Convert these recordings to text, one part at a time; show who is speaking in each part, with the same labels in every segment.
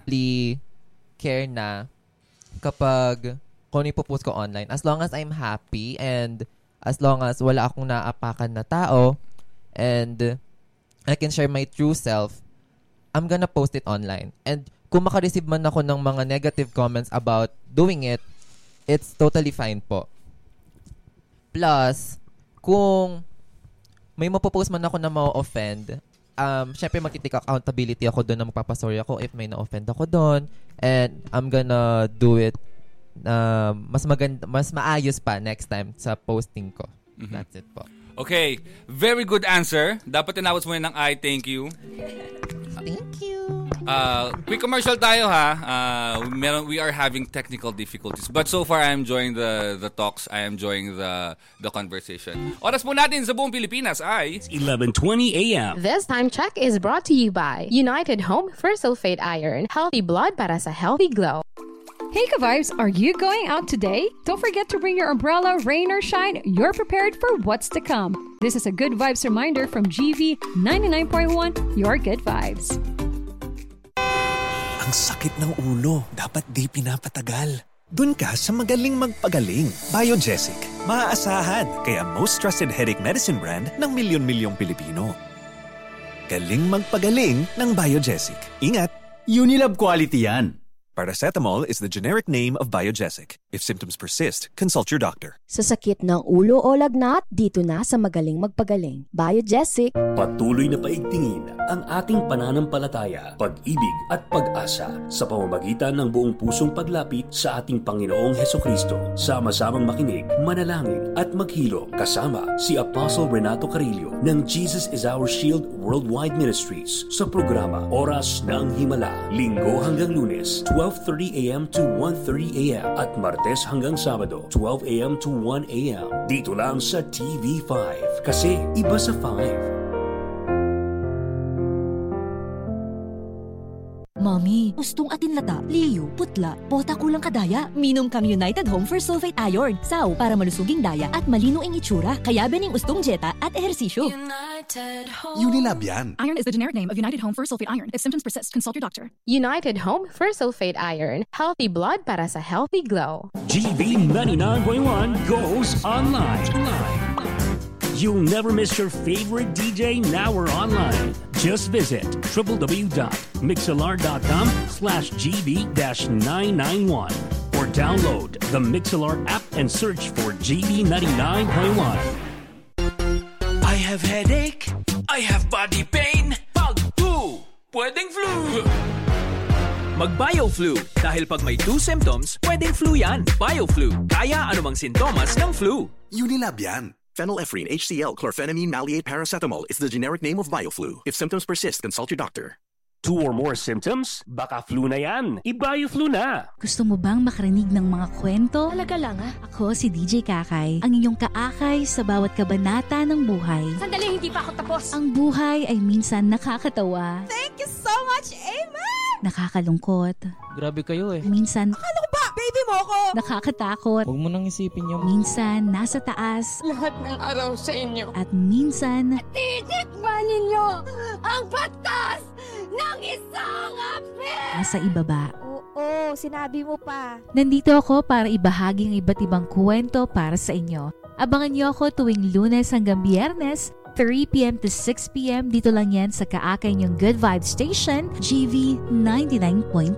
Speaker 1: deeply care na kapag kung ipopost ko online. As long as I'm happy and as long as wala akong naapakan na tao and I can share my true self, I'm gonna post it online. And kung makareceive man ako ng mga negative comments about doing it, it's totally fine po. Plus, kung may mapopost man ako na ma-offend, syempre magtitake accountability ako doon na magpapasorry ako if may na-offend ako doon. And I'm gonna do it mas maayos pa next time sa posting ko. Mm-hmm. That's it po.
Speaker 2: Okay, very good answer. Dapat tinapos mo yun ng I thank you.
Speaker 1: Thank you.
Speaker 2: Quick commercial tayo ha. We are having technical difficulties, but so far I'm enjoying the talks. I am enjoying the conversation. Oras po natin sa buong Pilipinas ay
Speaker 3: 11:20 a.m.
Speaker 4: This time check is brought to you by United Home for Sulfate Iron. Healthy blood para sa healthy glow.
Speaker 5: Hey Ka-Vibes, are you going out today? Don't forget to bring your umbrella, rain or shine. You're prepared for what's to come. This is a Good Vibes reminder from GV 99.1, your good vibes.
Speaker 6: Ang sakit ng ulo, dapat di pinapatagal. Dun ka sa magaling magpagaling. Biogesic. Maaasahan, kaya most trusted headache medicine brand ng milyon-milyong Pilipino. Galing magpagaling ng Biogesic. Ingat!
Speaker 7: Unilab quality yan.
Speaker 6: Paracetamol is the generic name of Biogesic. If symptoms persist, consult your doctor.
Speaker 8: Sa sakit ng ulo o lagnat, dito na sa magaling magpagaling. Biogesic.
Speaker 3: Patuloy na paigtingin ang ating pananampalataya, pag-ibig at pag-asa sa pamamagitan ng buong pusong paglapit sa ating Panginoong Hesukristo. Sama-samang makinig, manalangin at maghilom kasama si Apostle Renato Carillo ng Jesus is Our Shield Worldwide Ministries sa programa Oras ng Himala. Linggo hanggang Lunes, 12:30 a.m. to 1:30 a.m. at Martes hanggang Sabado, 12 a.m. to 1 a.m. Dito lang sa TV5 kasi iba sa 5.
Speaker 9: Mami, gustong atin lata, liyo, putla, pota kulang kadaya. Minom kang United Home for Sulfate Iron. Saw para malusuging daya at malino ang itsura. Kaya bening ustong jeta at ehersisyo.
Speaker 6: Unilab yan.
Speaker 5: Iron is the generic name of United Home for Sulfate Iron. If symptoms persist, consult your doctor.
Speaker 4: United Home for Sulfate Iron. Healthy blood para sa healthy glow.
Speaker 3: GV 99.1 goes online. You'll never miss your favorite DJ now or online. Just visit www.mixlr.com/gb-991 or download the Mixlr app and search for GV 99.1.
Speaker 7: I have headache. I have body pain. Pag flu. Pwedeng flu. Mag-BioFlu. Dahil pag may 2 symptoms, pwedeng flu yan. BioFlu. Kaya anumang sintomas ng flu.
Speaker 6: Unilab yan.
Speaker 10: Phenylephrine, HCl, chlorphenamine, maleate, paracetamol is the generic name of BioFlu. If symptoms persist, consult your doctor.
Speaker 3: 2 or more symptoms? Baka flu na yan. I-BioFlu na.
Speaker 11: Gusto mo bang makarinig ng mga kwento?
Speaker 8: Talaga lang ah.
Speaker 11: Ako si DJ Kakay, ang inyong kaakay sa bawat kabanata ng buhay.
Speaker 9: Sandali, hindi pa ako tapos.
Speaker 11: Ang buhay ay minsan nakakatawa.
Speaker 9: Thank you so much, Amen!
Speaker 11: Nakakalungkot.
Speaker 1: Grabe kayo eh.
Speaker 11: Minsan,
Speaker 9: Akala ko ba, baby mo ako?
Speaker 11: nakakatakot.
Speaker 1: Huwag mo nang isipin yung...
Speaker 11: Minsan, nasa taas.
Speaker 4: Lahat ng araw sa inyo.
Speaker 11: At minsan,
Speaker 9: Titikman ninyo ang batas ng isang api!
Speaker 11: nasa ibaba.
Speaker 8: Oo, sinabi mo pa.
Speaker 11: Nandito ako para ibahagi ang iba't ibang kwento para sa inyo. Abangan niyo ako tuwing Lunes hanggang Biyernes, 3 p.m. to 6 p.m. Dito lang yan sa kaakay niyong Good Vibes Station, GV 99.1.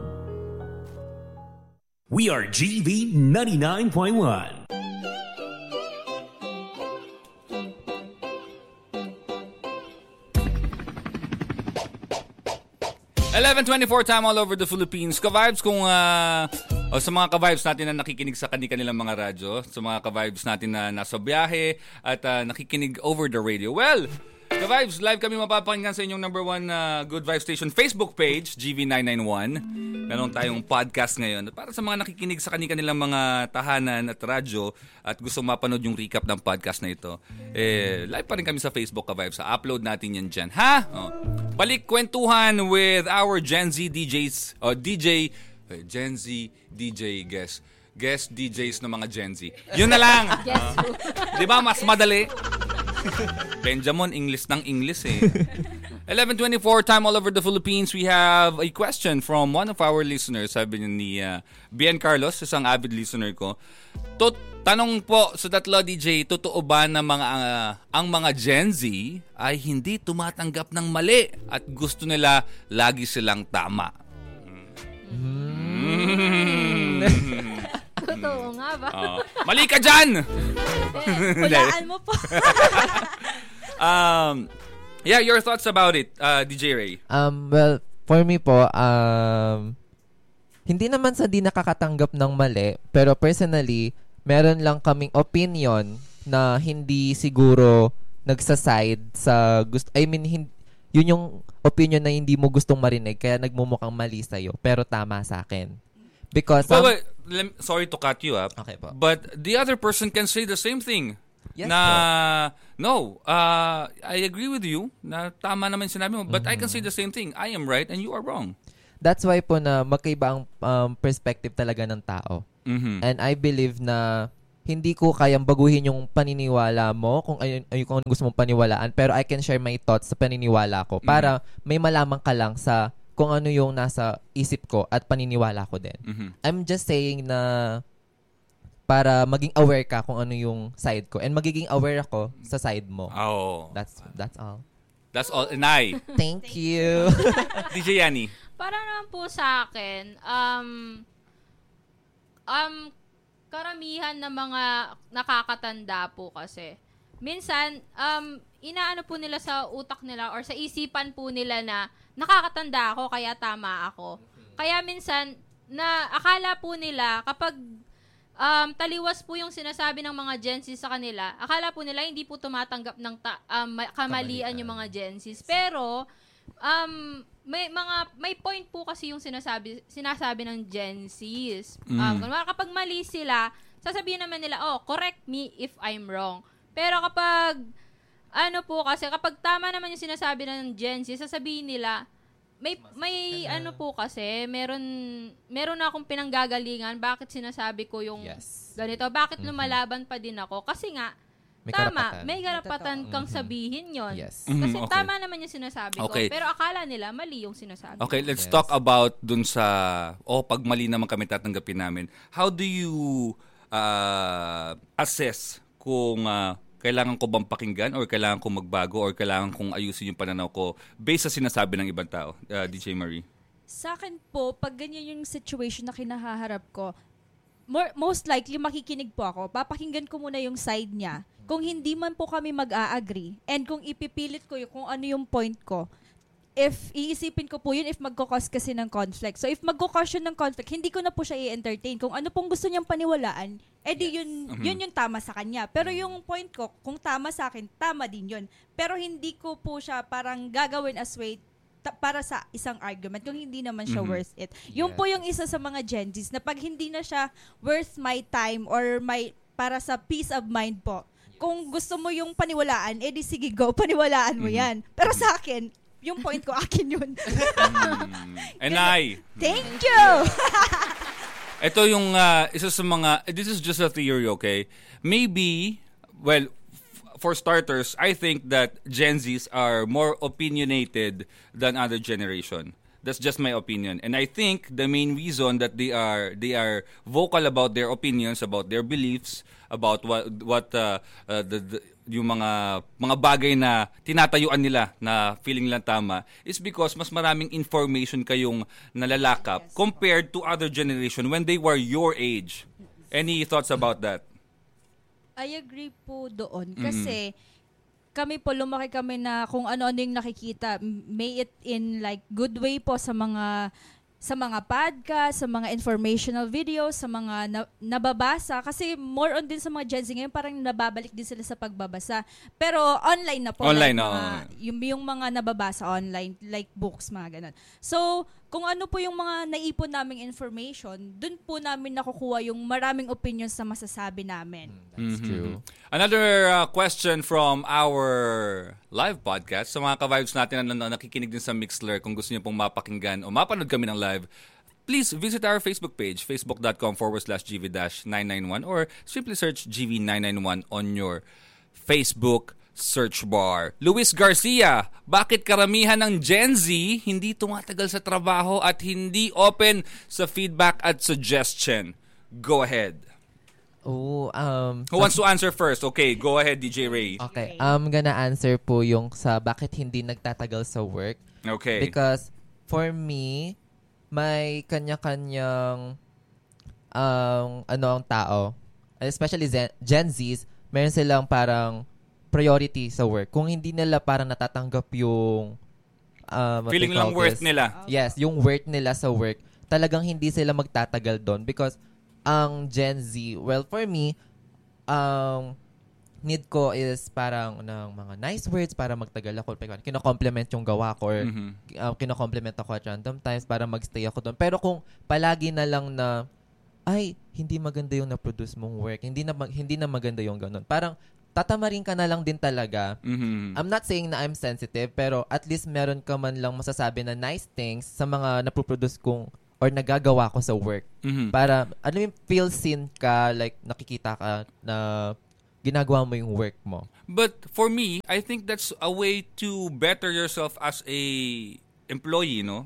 Speaker 3: We are GV 99.1.
Speaker 2: $11:24 time all over the Philippines. Ka-vibes, kung sa mga ka-vibes natin na nakikinig sa kanilang mga radyo, sa mga ka-vibes natin na nasa biyahe at nakikinig over the radio. Well, ka-vibes, live kami mapapakinggan sa inyong number 1 Good Vibes Station Facebook page, GV991. Meron tayong podcast ngayon. At para sa mga nakikinig sa kanilang mga tahanan at radyo at gusto mapanood yung recap ng podcast na ito, live pa rin kami sa Facebook, ka-vibes. Upload natin yan dyan. Ha? Balik kwentuhan with our Gen Z DJs o Gen Z DJ guest DJs ng mga Gen Z. Yun na lang. Di ba mas madali? Benjamin, English ng English eh. 11:24 time all over the Philippines. We have a question from one of our listeners. Sabi ni Bien Carlos, isang avid listener ko. Tanong po sa tatlo DJ, totoo ba na ang mga Gen Z ay hindi tumatanggap ng mali at gusto nila lagi silang tama?
Speaker 12: Totoo nga ba?
Speaker 2: Mali ka dyan!
Speaker 12: Hulaan mo po.
Speaker 2: Yeah, your thoughts about it, DJ Ray?
Speaker 1: Well, for me po, hindi naman sa di nakakatanggap ng mali, pero personally, meron lang kaming opinion na hindi siguro nagsaside sa gusto. I mean, yun yung opinion na hindi mo gustong marinig, kaya nagmumukhang mali sa'yo, pero tama sa akin. Because
Speaker 2: wait, sorry to cut you up.
Speaker 1: Okay po.
Speaker 2: But the other person can say the same thing.
Speaker 1: Yes,
Speaker 2: I agree with you na tama naman sinabi mo, but I can say the same thing. I am right and you are wrong.
Speaker 1: That's why po na magkaiba ang perspective talaga ng tao.
Speaker 2: Mm-hmm.
Speaker 1: And I believe na hindi ko kayang baguhin yung paniniwala mo kung ano gusto mong paniwalaan, pero I can share my thoughts sa paniniwala ko para may malaman ka lang sa kung ano yung nasa isip ko at paniniwala ko din.
Speaker 2: Mm-hmm.
Speaker 1: I'm just saying na para maging aware ka kung ano yung side ko and magiging aware ako sa side mo.
Speaker 2: Oh.
Speaker 1: That's all.
Speaker 2: That's all. And I.
Speaker 1: Thank you.
Speaker 2: DJ Yani.
Speaker 12: Para naman po sa akin, karamihan ng mga nakakatanda po kasi, minsan, inaano po nila sa utak nila or sa isipan po nila na nakakatanda ako kaya tama ako. Kaya minsan, na akala po nila kapag taliwas po yung sinasabi ng mga Gen Z sa kanila, akala po nila hindi po tumatanggap ng kamalian yung mga Gen Z. Pero, may point po kasi yung sinasabi ng Gen Zs. Kapag mali sila, sasabihin naman nila, correct me if I'm wrong. Pero kapag kapag tama naman yung sinasabi ng Gen Z, sasabihin nila, meron na akong pinanggagalingan, bakit sinasabi ko yung ganito, bakit lumalaban pa din ako, kasi nga, may karapatan kang sabihin yon.
Speaker 1: Yes.
Speaker 12: Kasi
Speaker 2: Okay.
Speaker 12: tama naman yung sinasabi ko, pero akala nila mali yung sinasabi.
Speaker 2: Okay, let's talk about dun sa, pag mali naman kami tatanggapin namin. How do you assess kung kailangan ko bang pakinggan or kailangan ko magbago or kailangan kong ayusin yung pananaw ko based sa sinasabi ng ibang tao? DJ Marie?
Speaker 13: Sa akin po, pag ganyan yung situation na kinahaharap ko, most likely makikinig po ako. Papakinggan ko muna yung side niya. Kung hindi man po kami mag-a-agree and kung ipipilit ko kung ano yung point ko, if iisipin ko po yun, if magkakos kasi ng conflict. So if magkakos yun ng conflict, hindi ko na po siya i-entertain. Kung ano pong gusto niyang paniwalaan, edi yun yung tama sa kanya. Pero yung point ko, kung tama sa akin, tama din yun. Pero hindi ko po siya parang gagawin as way para sa isang argument kung hindi naman siya worth it. Yung po yung isa sa mga Gen Zs na pag hindi na siya worth my time or para sa peace of mind po. Kung gusto mo yung paniwalaan, edi sige go, paniwalaan mo yan. Pero sa akin, yung point ko, akin yun.
Speaker 2: And I.
Speaker 13: Thank you!
Speaker 2: Ito yung isa sa mga, this is just a theory, okay? Maybe, well, for starters, I think that Gen Zs are more opinionated than other generation. That's just my opinion. And I think the main reason that they are vocal about their opinions, about their beliefs, about what yung mga bagay na tinatayuan nila na feeling lang tama is because mas maraming information kayong nalalakap compared to other generation when they were your age. Any thoughts about that?
Speaker 13: I agree po doon. Kasi kami po, lumaki kami na kung ano-ano yung nakikita. May it in like good way po sa mga podcast, sa mga informational videos, sa mga nababasa. Kasi more on din sa mga Gen Z ngayon, parang nababalik din sila sa pagbabasa. Pero online na po.
Speaker 2: Online
Speaker 13: like, yung mga nababasa online, like books, mga ganun. So, kung ano po yung mga naipon naming information, dun po namin nakukuha yung maraming opinions na masasabi namin.
Speaker 1: That's true.
Speaker 2: Another question from our live podcast. Sa mga ka-vibes natin na nakikinig din sa Mixlr, kung gusto niyo pong mapakinggan o mapanood kami ng live, please visit our Facebook page, facebook.com/GV-991 or simply search GV991 on your Facebook search bar. Luis Garcia, bakit karamihan ng Gen Z hindi tumatagal sa trabaho at hindi open sa feedback at suggestion? Go ahead.
Speaker 1: Who
Speaker 2: wants to answer first? Okay, go ahead, DJ Ray.
Speaker 1: Okay, I'm gonna answer po yung sa bakit hindi nagtatagal sa work.
Speaker 2: Okay.
Speaker 1: Because for me, may kanya-kanyang ang tao, especially Gen Zs, meron silang parang priority sa work. Kung hindi nila parang natatanggap yung
Speaker 2: feeling lang worth nila.
Speaker 1: Yes, yung worth nila sa work, talagang hindi sila magtatagal doon because ang Gen Z, well, for me, need ko is parang ng mga nice words para magtagal ako. Kino-compliment yung gawa ko or kino-compliment ako at random times para magstay ako doon. Pero kung palagi na lang na ay, hindi maganda yung na-produce mong work, hindi na maganda yung ganun. Parang tatamarin ka na lang din talaga. I'm not saying na I'm sensitive, pero at least meron ka man lang masasabi na nice things sa mga napoproduce kong or nagagawa ko sa work. Para, feel seen ka, like nakikita ka na ginagawa mo yung work mo.
Speaker 2: But for me, I think that's a way to better yourself as a employee, no?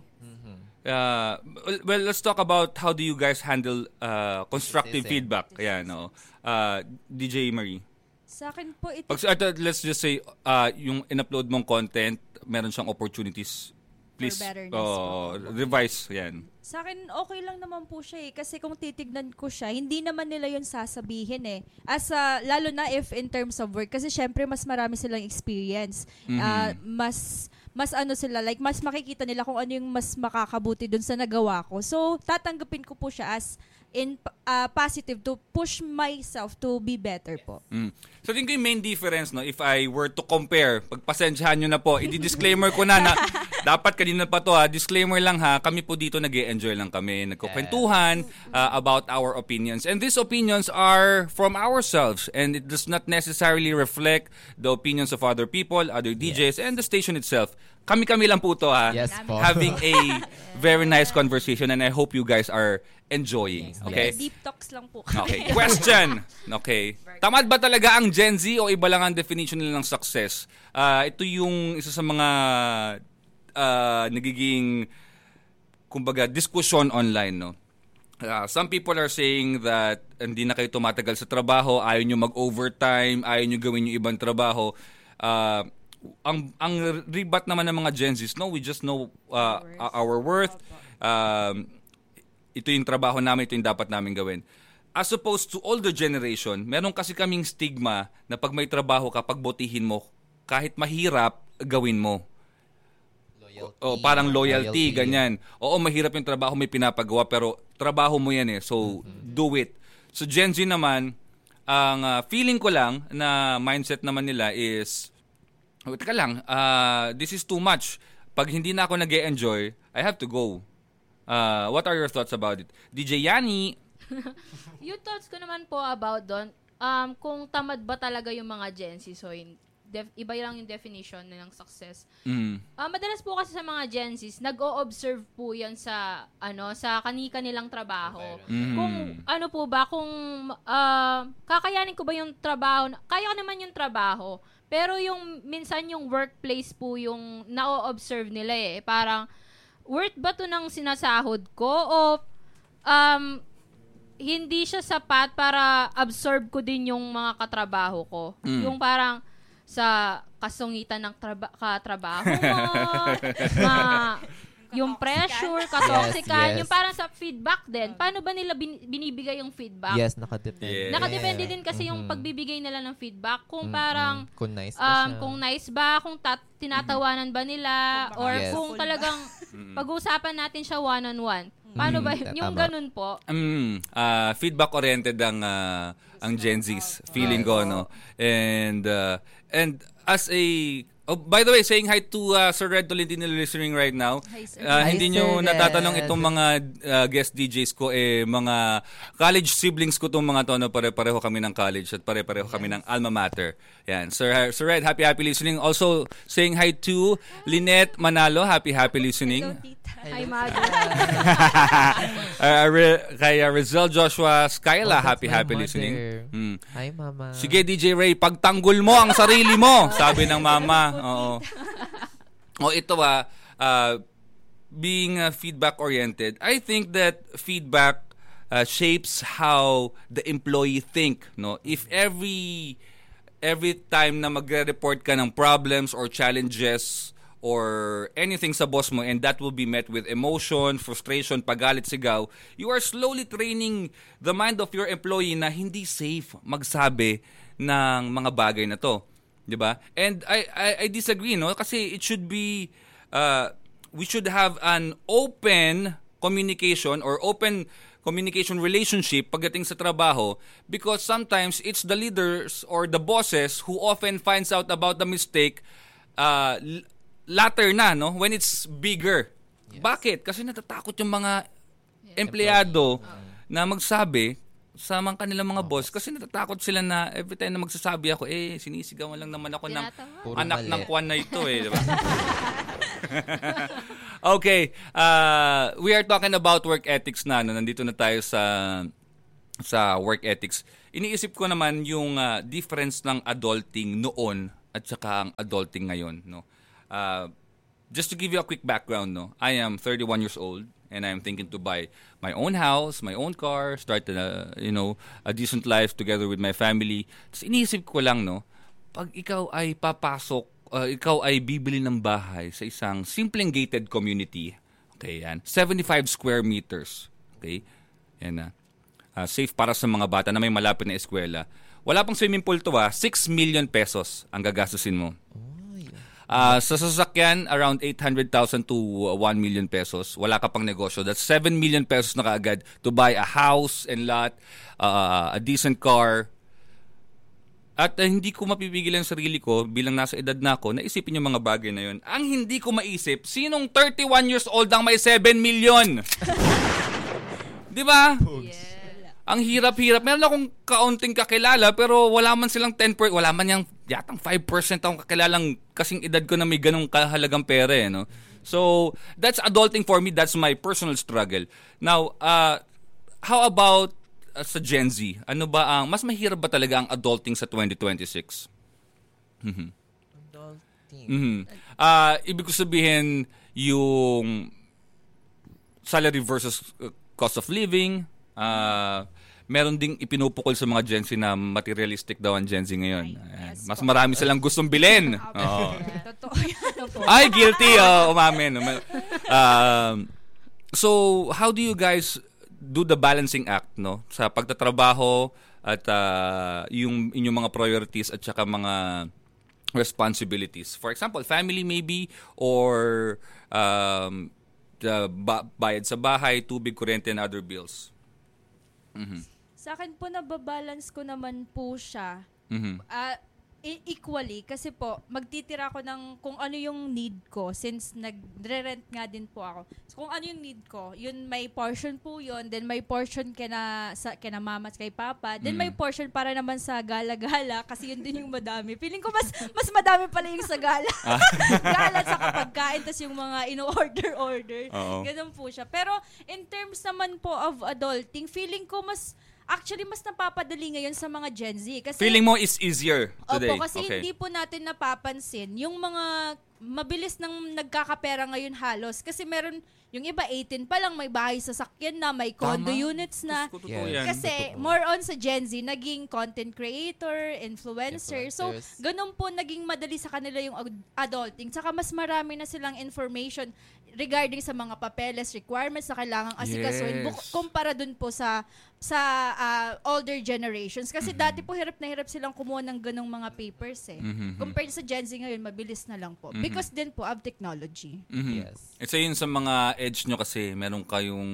Speaker 2: Well, let's talk about how do you guys handle constructive feedback. Kaya, no? DJ Marie.
Speaker 13: Sa akin po,
Speaker 2: let's just say, yung in-upload mong content, meron siyang opportunities. Please, revise. Yan.
Speaker 13: Sa akin, okay lang naman po siya eh. Kasi kung titignan ko siya, hindi naman nila yun sasabihin eh. Lalo na if in terms of work. Kasi syempre, mas marami silang experience. Mas sila, like, mas makikita nila kung ano yung mas makakabuti dun sa nagawa ko. So, tatanggapin ko po siya as in positive to push myself to be better po.
Speaker 2: So, tingin ko yung main difference, no, if I were to compare, pagpasensyahan nyo na po, i-disclaimer ko na dapat kanina pa to disclaimer lang kami po dito nag-e-enjoy lang kami, nagkukwentuhan about our opinions. And these opinions are from ourselves and it does not necessarily reflect the opinions of other people, other DJs, and the station itself. Kami-kami lang po to
Speaker 1: Yes, po.
Speaker 2: Having a very nice conversation and I hope you guys are enjoying.
Speaker 13: Yes,
Speaker 2: okay?
Speaker 13: Deep talks lang po.
Speaker 2: Okay. Question. Okay. Tamad ba talaga ang Gen Z o iba lang ang definition nila ng success? Ito yung isa sa mga nagiging kumbaga diskusyon online, no? Some people are saying that hindi na kayo tumatagal sa trabaho, ayaw nyo mag-overtime, ayaw nyo gawin yung ibang trabaho. Ang rebat naman ng mga Gen Zs, no, we just know our worth. Ito yung trabaho namin, ito yung dapat namin gawin. As opposed to older generation, meron kasi kaming stigma na pag may trabaho ka, pagbutihin mo, kahit mahirap, gawin mo. Parang loyalty, ganyan. Oo, mahirap yung trabaho, may pinapagawa, pero trabaho mo yan eh. So, do it. So, Gen Z naman, ang feeling ko lang na mindset naman nila is, teka lang, this is too much. Pag hindi na ako nag-e-enjoy, I have to go. What are your thoughts about it? DJ Yani?
Speaker 12: Yung thoughts ko naman po about doon, kung tamad ba talaga yung mga Gen Z, so iba lang yung definition ng success. Madalas po kasi sa mga Gen Z, nag-o-observe po yan sa kani-kanilang trabaho. Kung ano po ba, kung kakayanin ko ba yung trabaho, kaya ko naman yung trabaho, pero yung minsan yung workplace po yung na-o-observe nila eh. Parang, worth ba to ng sinasahod ko o hindi siya sapat para absorb ko din yung mga katrabaho ko. Yung parang sa kasungitan ng katrabaho mo, yung pressure, katoxican, yung parang sa feedback din. Paano ba nila binibigay yung feedback?
Speaker 1: Yes, nakadepende.
Speaker 12: Nakadepende din kasi yung pagbibigay nila ng feedback. Kung parang,
Speaker 1: kung nice ba siya.
Speaker 12: Kung nice ba, kung tinatawanan ba nila, or kung talagang pag-uusapan natin siya one-on-one. Paano ba yung ganun po?
Speaker 2: Feedback-oriented ang Gen Z's, feeling ko, no? And as a... Oh, by the way, saying hi to Sir Red Tolentino listening right now. Hi, hindi nyo natatanong itong mga guest DJs ko, mga college siblings ko itong mga to, no? Pare-pareho kami ng college at pare-pareho kami ng alma mater. Yan. Sir Red, happy listening. Also, saying hi to Lynette Manalo, happy listening.
Speaker 12: Hi, Mother.
Speaker 2: Kay Rizal Joshua Skyla,
Speaker 1: that's
Speaker 2: happy
Speaker 1: my
Speaker 2: listening.
Speaker 1: mother. Hi, Mama.
Speaker 2: Sige, DJ Ray, pagtanggol mo ang sarili mo, sabi ng mama. Oo. Ito being feedback-oriented, I think that feedback shapes how the employee think. No, if every time na magre-report ka ng problems or challenges or anything sa boss mo, and that will be met with emotion, frustration, pagalit, sigaw, you are slowly training the mind of your employee na hindi safe magsabi ng mga bagay na to. 'Di ba? And I disagree, no? Kasi it should be we should have an open communication or open communication relationship pagdating sa trabaho, because sometimes it's the leaders or the bosses who often finds out about the mistake later na, no, when it's bigger. Yes. Bakit? Kasi natatakot yung mga empleyado na magsabi sa mga kanilang mga boss, kasi natatakot sila na every time na magsasabi ako, sinisigawan lang naman ako ng anak ng kwan na ito, di ba? Okay, we are talking about work ethics na, no? Nandito na tayo sa work ethics. Iniisip ko naman yung difference ng adulting noon at saka ang adulting ngayon, no? Just to give you a quick background, no, I am 31 years old and I'm thinking to buy my own house, my own car, start a decent life together with my family. Tapos iniisip ko lang, no, pag ikaw ay papasok, ikaw ay bibili ng bahay sa isang simpleng gated community, okay, yan, 75 square meters, okay, yan, safe para sa mga bata na may malapit na eskwela. Wala pang swimming pool to, 6 million pesos ang gagastusin mo. Sa sasakyan, around 800,000 to 1 million pesos. Wala ka pang negosyo. That's 7 million pesos na kaagad to buy a house and lot, a decent car. At hindi ko mapipigil ang sarili ko bilang nasa edad na ako na isipin yung mga bagay na yun. Ang hindi ko maisip, sinong 31 years old ang may 7 million? Di ba? Yeah. Ang hirap-hirap. Meron akong kaunting kakilala pero wala man silang 10%, wala man yung yatang 5% akong kakilalang kasing edad ko na may ganong kahalagang pera, no? So, that's adulting for me. That's my personal struggle. Now, how about sa Gen Z? Ano ba ang mas mahirap ba talaga ang adulting sa 2026? Adulting. Ibig ko sabihin yung salary versus cost of living, meron ding ipinupukol sa mga Gen Z na materialistic daw ang Gen Z ngayon. Mas marami silang gustong bilhin. Ay, guilty. Umamin. So, how do you guys do the balancing act, no, sa pagtatrabaho at yung inyong mga priorities at saka mga responsibilities? For example, family maybe, or bayad sa bahay, tubig, kuryente, and other bills.
Speaker 13: Sa akin po, nababalance ko naman po siya. Equally, kasi po, magtitira ako ng kung ano yung need ko, since nagre-rent nga din po ako. So, kung ano yung need ko, yun may portion po yun, then may portion kina mama at kay papa, then may portion para naman sa gala-gala, kasi yun din yung madami. Feeling ko mas madami pala yung sa gala. Gala sa kapagkain, tas yung mga ino-order. Ganun po siya. Pero, in terms naman po of adulting, feeling ko mas napapadali ngayon sa mga Gen Z. Kasi,
Speaker 2: feeling mo is easier today?
Speaker 13: Opo, kasi hindi po natin napapansin yung mga mabilis nang nagkakapera ngayon halos. Kasi meron, yung iba 18 pa lang, may bahay sa sakyan na, may condo units na. Kasi more on sa Gen Z, naging content creator, influencer. So, ganun po naging madali sa kanila yung adulting. Saka mas marami na silang information regarding sa mga papeles, requirements na kailangang asikasuhin kumpara dun po sa older generations. Kasi dati po hirap na hirap silang kumuha ng ganong mga papers compared sa Gen Z ngayon, mabilis na lang po. Because din po of technology.
Speaker 2: Yes. It's yun sa mga edge nyo kasi meron kayong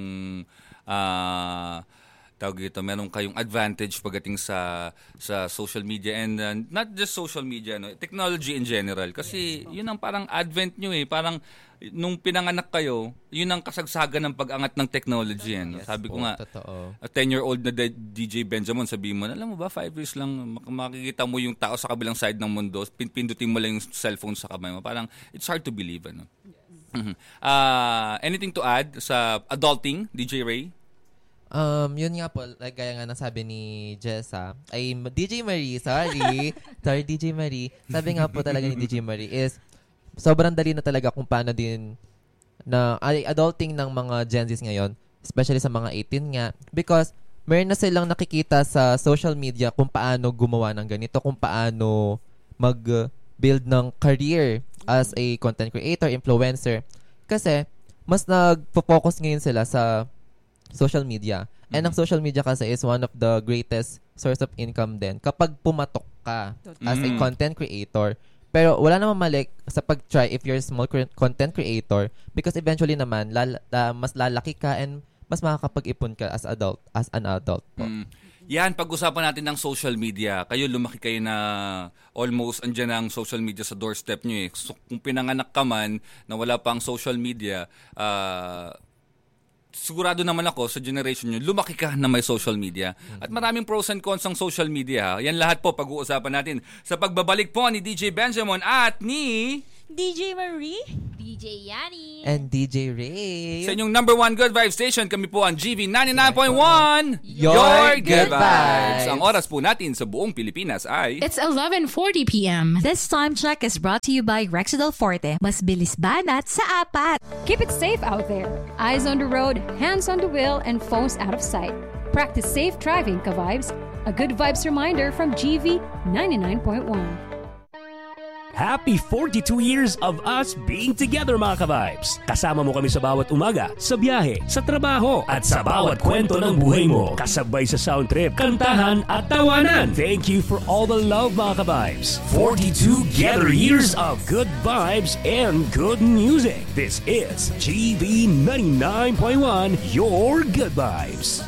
Speaker 2: meron kayong advantage pagdating sa social media and not just social media, no, technology in general. Kasi yun ang parang advent nyo parang nung pinanganak kayo, yun ang kasagsagan ng pag-angat ng technology. Sabi ko nga, a 10-year-old na DJ Benjamin, sabihin mo, alam mo ba, 5 years lang, makikita mo yung tao sa kabilang side ng mundo, pindutin mo lang yung cellphone sa kamay mo. Parang, it's hard to believe. Ano? Anything to add sa adulting, DJ Ray?
Speaker 1: Yun nga po, like gaya nga nasabi ni Jessa, ay DJ Marie, sorry DJ Marie. Sabi nga po talaga ni DJ Marie is, sobrang dali na talaga kung paano din na adulting ng mga Gen Zs ngayon, especially sa mga 18 nga, because meron na silang nakikita sa social media kung paano gumawa ng ganito, kung paano mag-build ng career as a content creator, influencer. Kasi, mas nagpo-focus ngayon sila sa social media. And ang social media kasi is one of the greatest source of income din kapag pumatok ka as a content creator. Pero wala namang mali sa pag-try if you're a small content creator because eventually naman mas lalaki ka and mas makakapag-ipon ka as an adult po.
Speaker 2: Yan, pag-usapan natin ng social media. Kayo, lumaki kayo na almost andyan ang social media sa doorstep nyo eh. So, kung pinanganak ka man na wala pang social media, sigurado naman ako sa generation nyo, lumaki ka na may social media. At maraming pros and cons ang social media. Yan lahat po pag-uusapan natin sa pagbabalik po ni DJ Benjamin at ni
Speaker 13: DJ Marie,
Speaker 12: DJ Yani,
Speaker 1: and DJ Ray.
Speaker 2: Sa inyong number 1 Good Vibes station, kami po ang GV 99.1
Speaker 1: Your Good Vibes.
Speaker 2: Ang oras po natin sa buong Pilipinas ay
Speaker 4: It's 11:40 p.m.
Speaker 11: This time check is brought to you by Rexidol Forte. Mas bilis banat sa 4.
Speaker 5: Keep it safe out there. Eyes on the road, hands on the wheel, and phones out of sight. Practice safe driving, ka-vibes. A good vibes reminder from GV 99.1.
Speaker 3: Happy 42 years of us being together, mga ka-vibes. Kasama mo kami sa bawat umaga, sa biyahe, sa trabaho, at sa bawat kwento ng buhay mo. Kasabay sa sound trip, kantahan, at tawanan. Thank you for all the love, mga ka-vibes. 42 together years of good vibes and good music. This is GV 99.1, your good vibes.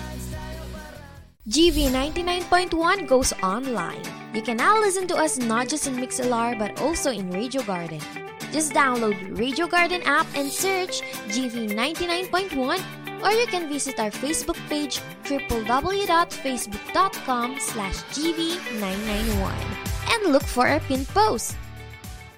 Speaker 14: GV 99.1 goes online. You can now listen to us not just in MixLR but also in Radio Garden. Just download Radio Garden app and search GV 99.1, or you can visit our Facebook page www.facebook.com/GV991 and look for our pinned post.